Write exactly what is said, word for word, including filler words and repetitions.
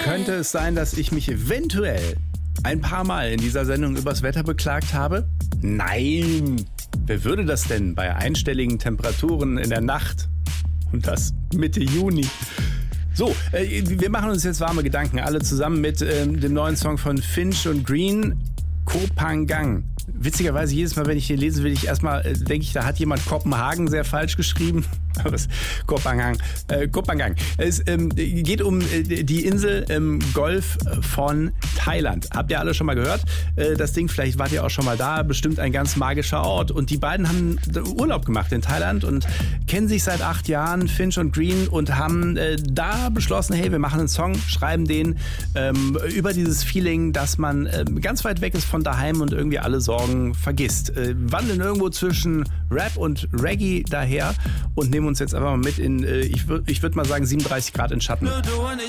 Könnte es sein, dass ich mich eventuell ein paar Mal in dieser Sendung übers Wetter beklagt habe? Nein! Wer würde das denn bei einstelligen Temperaturen in der Nacht? Und das Mitte Juni. So, äh, wir machen uns jetzt warme Gedanken, alle zusammen mit ähm, dem neuen Song von Finch und Green, Kopangang. Witzigerweise, jedes Mal, wenn ich den lese, will ich erstmal, äh, denke ich, da hat jemand Kopenhagen sehr falsch geschrieben. Aber es Kopangang. Äh, Kopangang. Es ähm, geht um äh, die Insel im Golf von Thailand. Habt ihr alle schon mal gehört? Äh, das Ding, vielleicht wart ihr auch schon mal da. Bestimmt ein ganz magischer Ort. Und die beiden haben Urlaub gemacht in Thailand und kennen sich seit acht Jahren, Finch und Green, und haben äh, da beschlossen, hey, wir machen einen Song, schreiben den ähm, über dieses Feeling, dass man äh, ganz weit weg ist von daheim und irgendwie alle Sorgen vergisst. Äh, wandeln irgendwo zwischen Rap und Reggae daher und nehmen uns jetzt einfach mal mit in, äh, ich würde ich würd mal sagen, siebenunddreißig Grad in Schatten. Nur du und ich